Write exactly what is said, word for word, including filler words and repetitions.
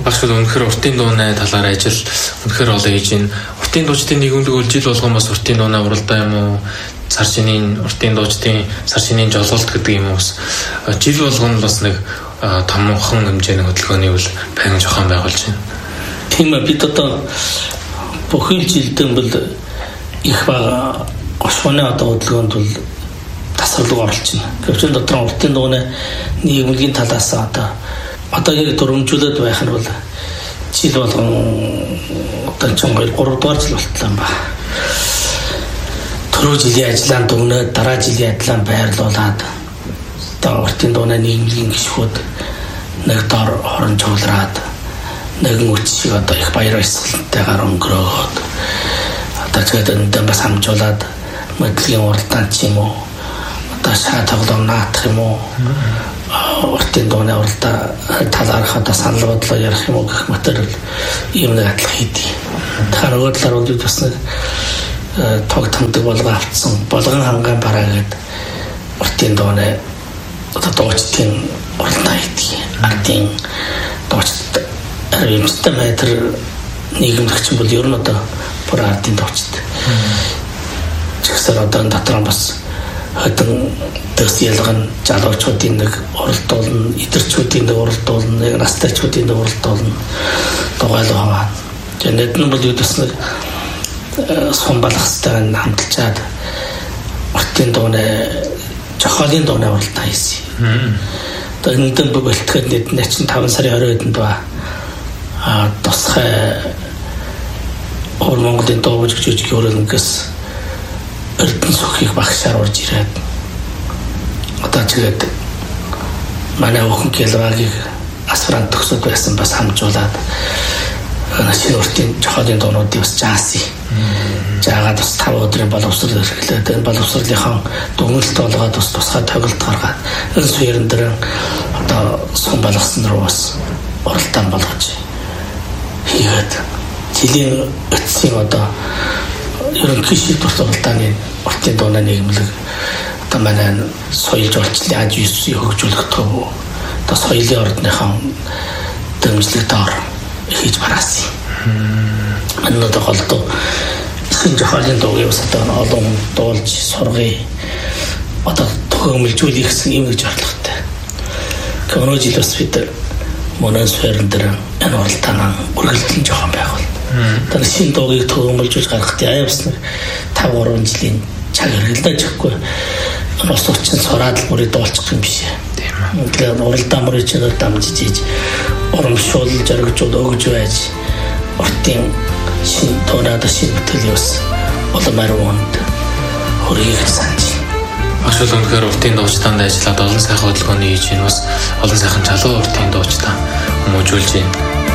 Багш үнэхээр уртын дууны талаар ажил үнэхээр олон хийж байна. Уртын дуучдын нийгэмлэг бол жил болгон бас уртын дууны уралдаа юм уу? Сар шинийн уртын дуучдын сар шинийн жолоолт гэдэг юм уу? Жил болгон бас нэг томхон хэмжээний хөдөлгөөний үйл байнгын зохион байгуулж байна. Тийм ээ, бид одоо бүхэл жилдэн бол их бага гошгоны одоо хөдөлгөөнд бол тасралг оруулж байна. Гэвч дотор уртын дууны нийгэмлэгийн талаас одоо одоо яг дөрвөлжүүлээд байх нь бол жил болгон одоо ч гэр гурав дахь жил болтлоо юм ба. Түрүү жилийн ажлаанд өгнө, дараа жилийн ажлаанд байрлуулад одоо уртын дууны нийгэмлэгийн гишүүд нэг дор хорон жуулраад нэгэн үчиг одоо их баяр баясгалантайгаар өнгөрөөд одоо тэгээд энэ бас хамжуулаад мэдлэгийн уралдаан ч юм уу одоо шаа тоглоом наадах юм уу уртын дууны уралдаа талаарх одоо санал бодлоо ярих юм уу гэх мэтэр юм нэг адилхан хийдэг. Тэгэхээр нөгөө талаар бол бид бас нэг тог тамдаг болгоо авцсан болгон хангаан бараа гэдэг уртын дууны одоо дуучдын уралдаан хийдэг. Ардын дуучид эмчтэй метр нийгэмлэгч бол ер нь одоо бүр ардын дуучид. Чигсэр одоо дотор бас хэдэн дэс ялган залуучуудын нэг уралдуулна, идэрчүүдийн нэг уралдуулна, нэг настайчуудын нэг уралдуулна дугайл аваа. Тэгээд нэг бол юу гэсэн сон балахстай хамталчаад уртын дууны жохолын дууны уралдаан хийсэн. Тэгээд энэ дэм бэлтгэхэд нэг чинь таван сарын оройд ба а тусгай ор Монголын дуу жүжиг хөрөнгөс эрдэнэ сөхийг багшаар орж ирээд одоо тэгээд манай охин Гэлвагийг асфрант төгсөд байсан бас хамжуулаад шинэ уртын жохолын дуунуудыг бас жааси. Жаагаад бас тав өдрийн боловсрол эрхлээд энэ боловсролынхаа дүгнэлт болгоод бас тусгай тоглолт гаргаад энэ суурин дээр одоо сон балгасан руу бас оролтон болгож хийгээд жилийн эцсийн одоо ерөнхий шийдвэрт уралдааны уртын дууны нийгэмлэг одоо манай соёл жуулчлалын аж юусыг хөгжүүлэх төв одоо соёлын ордныхаа дэмжлэгт ор хийж бараасан. Манай одоо голдоо шинэ жохолын дуугийн бас одоо олон дуулж сургая одоо төгөөмөлжүүлэх гэсэн юм гэж орлоготой. Өнөө жил бас бид Монон суурин дээр энэ уралдаан үргэлжлэн жоохон байгуул. Тэр шинэ дуугийг төгөөмөлжүүлж гаргахтай аявс нэг тавь гурван жилийн цаг хэрэглэж өгөхгүй. Ус учин сураад л бүрий дуулчих юм биш. Тийм ээ. Тэгээд уралдаан бүрий ч дамжиж ийж урамшуулж зоригжуул өгж байж уртын шинэ дуунаад шинэ бүтээл ус улмаар uuнд хөргийг санаж. Ашгүй үнэхээр уртын дуучтаанд ажиллаад олон сайхан хөдөлгөөний хийж байна. Бас олон сайхан залуу уртын дуучтаа хүмүүжүүлж байна.